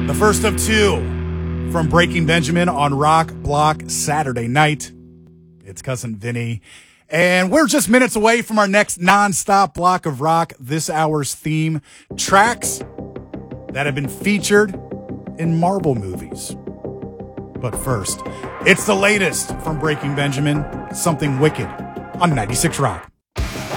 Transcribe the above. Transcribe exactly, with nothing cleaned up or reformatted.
The first of two from Breaking Benjamin on Rock Block Saturday night. It's Cousin Vinny. And we're just minutes away from our next non-stop block of rock, this hour's theme, tracks that have been featured in Marvel movies. But first, it's the latest from Breaking Benjamin, Something Wicked on ninety-six Rock.